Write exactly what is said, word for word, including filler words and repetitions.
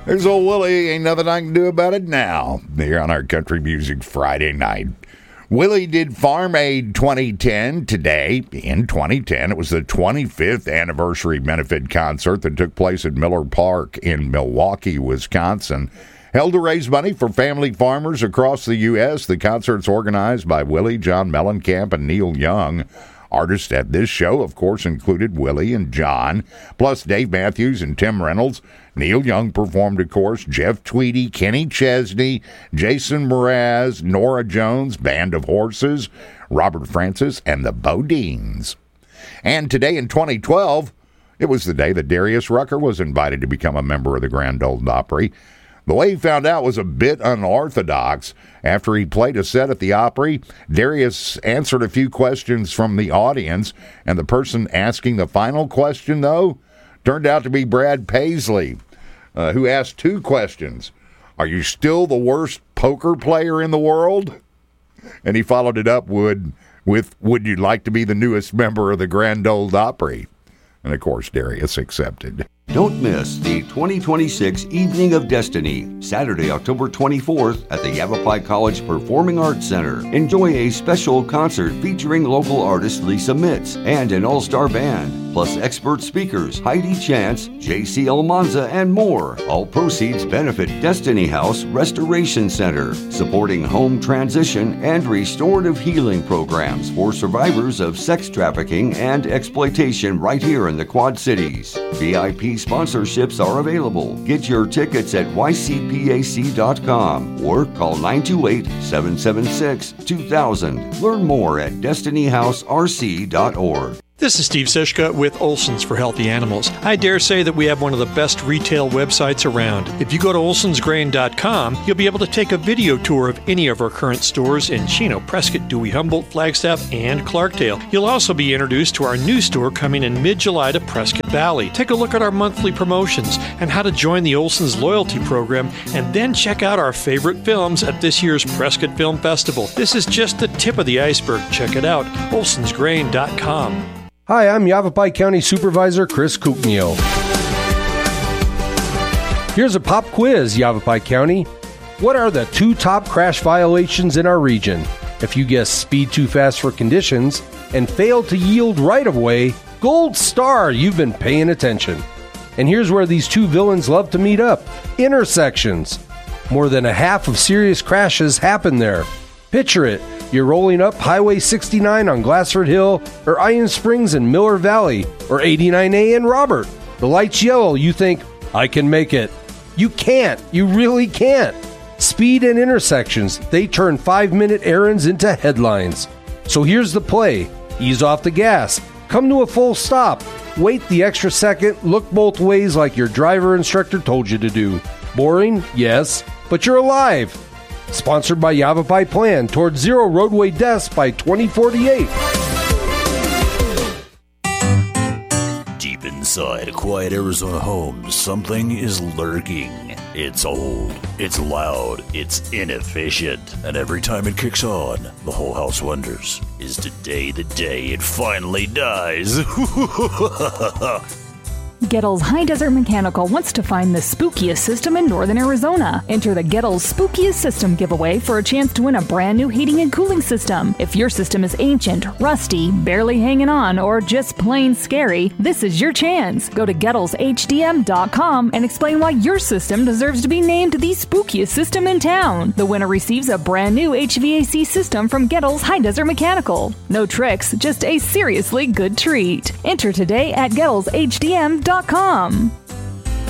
There's old Willie, ain't nothing I can do about it now. Here on our Country Music Friday night. Willie did Farm Aid twenty ten today. In twenty ten, it was the twenty-fifth anniversary benefit concert that took place at Miller Park in Milwaukee, Wisconsin. Held to raise money for family farmers across the U S The concert's organized by Willie, John Mellencamp, and Neil Young. Artists at this show, of course, included Willie and John, plus Dave Matthews and Tim Reynolds. Neil Young performed, of course, Jeff Tweedy, Kenny Chesney, Jason Mraz, Nora Jones, Band of Horses, Robert Francis, and the Bodines. And today in twenty twelve, it was the day that Darius Rucker was invited to become a member of the Grand Ole Opry. The way he found out was a bit unorthodox. After he played a set at the Opry, Darius answered a few questions from the audience, and the person asking the final question, though, turned out to be Brad Paisley, uh, who asked two questions. Are you still the worst poker player in the world? And he followed it up with, with would you like to be the newest member of the Grand Ole Opry? And, of course, Darius accepted. Don't miss the twenty twenty-six Evening of Destiny, Saturday, October twenty-fourth at the Yavapai College Performing Arts Center. Enjoy a special concert featuring local artist Lisa Mitz and an all-star band, plus expert speakers Heidi Chance, J C Almanza, and more. All proceeds benefit Destiny House Restoration Center, supporting home transition and restorative healing programs for survivors of sex trafficking and exploitation right here in the Quad Cities. V I P sponsorships are available. Get your tickets at y c p a c dot com or call nine two eight, seven seven six, two thousand. Learn more at destiny house r c dot org. This is Steve Sishka with Olson's for Healthy Animals. I dare say that we have one of the best retail websites around. If you go to olsons grain dot com, you'll be able to take a video tour of any of our current stores in Chino, Prescott, Dewey, Humboldt, Flagstaff, and Clarkdale. You'll also be introduced to our new store coming in mid-July to Prescott Valley. Take a look at our monthly promotions and how to join the Olson's loyalty program, and then check out our favorite films at this year's Prescott Film Festival. This is just the tip of the iceberg. Check it out, olsons grain dot com. Hi, I'm Yavapai County Supervisor Chris Kuknio. Here's a pop quiz, Yavapai County. What are the two top crash violations in our region? If you guess speed too fast for conditions and fail to yield right-of-way, gold star, you've been paying attention. And here's where these two villains love to meet up. Intersections. More than a half of serious crashes happen there. Picture it. You're rolling up Highway sixty-nine on Glassford Hill, or Iron Springs in Miller Valley, or eighty-nine A in Robert. The light's yellow. You think, I can make it. You can't. You really can't. Speed and intersections, they turn five-minute errands into headlines. So here's the play. Ease off the gas. Come to a full stop. Wait the extra second. Look both ways like your driver instructor told you to do. Boring? Yes. But you're alive. Sponsored by Yavapai Plan towards zero roadway deaths by twenty forty-eight. Deep inside a quiet Arizona home, something is lurking. It's old, it's loud, it's inefficient, and every time it kicks on, the whole house wonders, is today the day it finally dies? Gettles High Desert Mechanical wants to find the spookiest system in northern Arizona. Enter the Gettles Spookiest System giveaway for a chance to win a brand new heating and cooling system. If your system is ancient, rusty, barely hanging on, or just plain scary, this is your chance. Go to Gettles H D M dot com and explain why your system deserves to be named the spookiest system in town. The winner receives a brand new H V A C system from Gettles High Desert Mechanical. No tricks, just a seriously good treat. Enter today at Gettles H D M dot com.